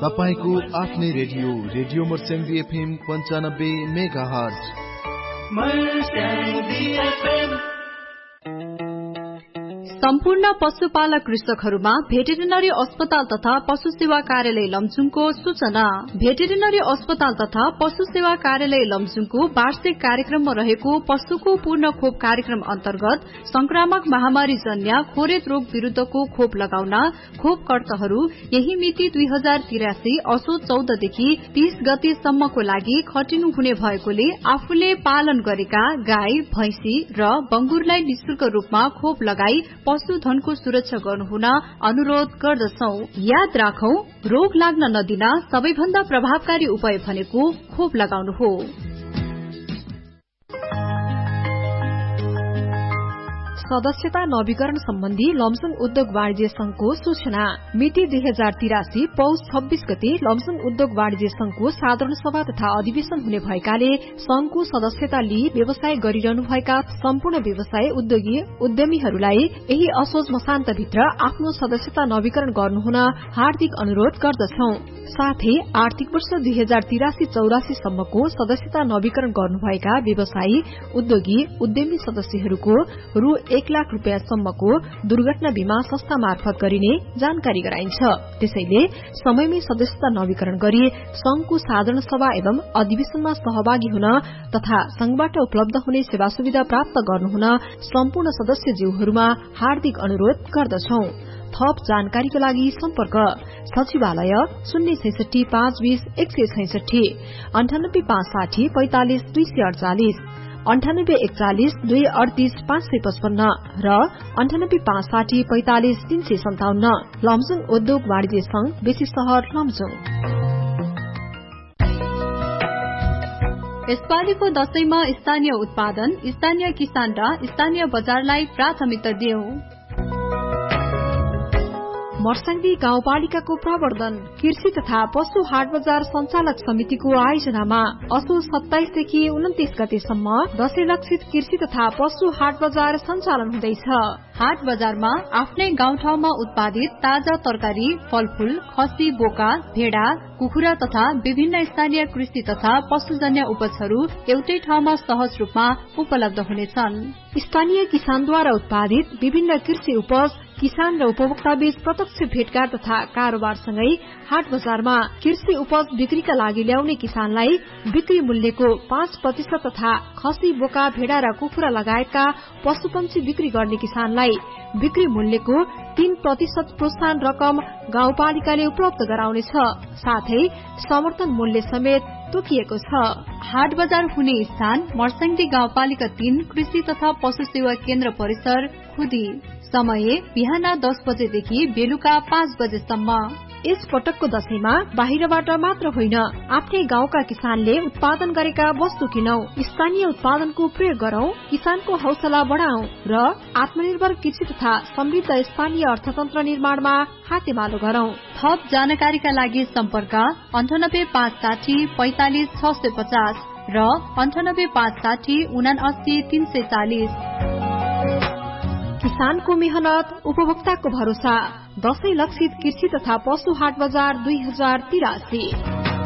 तपाईको आफ्नै radio मर्स्याङ्गी FM 95 megahertz. सम्पूर्ण पशुपालक कृषकहरूमा भेटेरिनरी अस्पताल तथा पशु सेवा कार्यालय लमजुङको सूचना। भेटेरिनरी अस्पताल तथा पशु सेवा कार्यालय लमजुङको वार्षिक कार्यक्रममा रहेको पशुको पूर्ण खोप कार्यक्रम अन्तर्गत संक्रामक महामारी जन्य खोरेत रोग विरूद्धको खोप लगाउन खोप कर्ताहरू यही मिति 2083 असोज 14 देखि 30 गतेसम्मको लागि खटिनु हुने भएकोले आफूले पालन गरेका गाई, भैंसी र बंगुरलाई निशुल्क रूपमा खोप लगाई पशुधनको सुरक्षा गर्नुहुन अनुरोध गर्दछौं। याद राखौं, रोग लाग्न नदिन सबैभन्दा प्रभावकारी उपाय भनेको खोप लगाउनु हो। सदस्यता नवीकरण सम्बन्धी लमजुङ उद्योग वाणिज्य संघको सूचना। मिति 2083 पौष 26 गते लमजुङ उद्योग वाणिज्य संघको साधारण सभा तथा अधिवेशन हुने भएकाले संघको सदस्यता लिई व्यवसाय गरिरहनुभएका सम्पूर्ण व्यवसाय उद्योगी उद्यमीहरूलाई यही असोज मसान्तभित्र आफ्नो सदस्यता नवीकरण गर्नुहुन हार्दिक अनुरोध गर्दछौं। साथै आर्थिक वर्ष 2083-84 सम्मको सदस्यता नवीकरण गर्नुभएका व्यवसायी उद्योगी उद्यमी सदस्यहरूको रु 1 लाख रुपियाँसम्मको दुर्घटना बीमा संस्था मार्फत गरिने जानकारी गराइन्छ। त्यसैले समयमै सदस्यता नवीकरण गरी संघको साधारण सभा एवं अधिवेशनमा सहभागी हुन तथा संघबाट उपलब्ध हुने सेवा सुविधा प्राप्त गर्नुहुन सम्पूर्ण सदस्यज्यूहरूमा हार्दिक अनुरोध गर्दछौं। थप जानकारीको लागि सम्पर्क सचिवालय 066 520 166 98 560 45 248 98 41 238 555 र 98 560 45 357। लमजुङ उद्योग वाणिज्य संघ, बेसी शहर लमजुङ। यसपालिको दशैंमा स्थानीय उत्पादन, स्थानीय किसान र स्थानीय बजारलाई प्राथमिकता दियौं। मर्स्याङ्गी गाउँपालिकाको प्रवर्धन कृषि तथा पशु हाट बजार संचालक समितिको आयोजनामा असोज 27 देखि 29 गतेसम्म दशैं लक्षित कृषि तथा पशु हाट बजार सञ्चालन हुँदैछ। हाट बजारमा आफ्नै गाउँठाउँमा उत्पादित ताजा तरकारी, फलफूल, खसी, बोका, भेडा, कुखुरा तथा विभिन्न स्थानीय कृषि तथा पशुजन्य उपजहरू एउटै ठाउँमा सहज रूपमा उपलब्ध हुनेछन्। स्थानीय किसानद्वारा उत्पादित विभिन्न कृषि उपज किसान र उपभोक्ता बीच प्रत्यक्ष भेटघाट तथा कारोबारसँगै हाट बजारमा कृषि उपज बिक्रीका लागि ल्याउने किसानलाई बिक्री मूल्यको 5% तथा खसी, बोका, भेडा र कुखुरा लगायतका पशुपक्षी बिक्री गर्ने किसानलाई बिक्री मूल्यको 3% प्रोत्साहन रकम गाउँपालिकाले उपलब्ध गराउनेछ। साथै समर्थन मूल्य समेत तोकिएको छ। हाट बजार हुने स्थान मर्स्याङ्गी गाउँपालिका 3 कृषि तथा पशु सेवा केन्द्र परिसर खुदी। समय बिहान 10 बजेदेखि बेलुका 5 बजेसम्म। यस पटकको दशैंमा बाहिरबाट मात्र होइन, आफ्नै गाउँका किसानले उत्पादन गरेका वस्तु किनौं, स्थानीय उत्पादनको प्रयोग गरौं, किसानको हौसला बढाउँ र आत्मनिर्भर कृषि तथा समृद्ध स्थानीय अर्थतन्त्र निर्माणमा हातेमालो गरौं। थप जानकारीका लागि सम्पर्क 98 560 45 650 र 98 560 79 340। किसानको मेहनत, उपभोक्ताको भरोसा। दशैं लक्षित कृषि तथा पशु हाट बजार 2083।